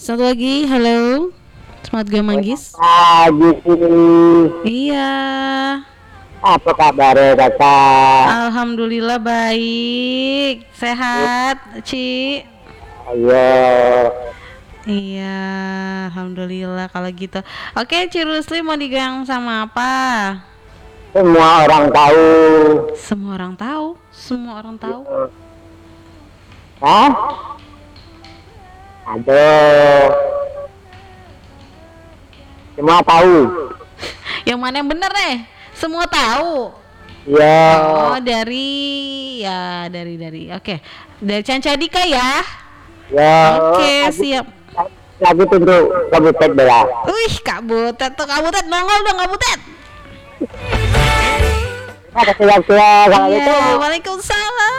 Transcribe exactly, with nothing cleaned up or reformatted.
Satu lagi, halo. Semangat Gue Manggis. Pagi. Iya. Apa kabar kakak? Alhamdulillah baik. Sehat, Ci. Ayo. Iya, alhamdulillah kalau gitu. Oke, Ci Rusli mau digang sama apa? Semua orang tahu. Semua orang tahu. Semua orang tahu. Hah? Aduh. Semua tahu. Yang mana yang bener nih? Semua tahu. Iya. Oh, dari ya dari dari. Oke. Dari Cancadika ya. Ya. Oke, Lagi- siap. Lagi tunggu kabupaten bela. Wih, Kak Butet tuh, Kak Butet nongol dong, Kak Butet. Ada siap-siap kalau Iya, itu. Waalaikumsalam.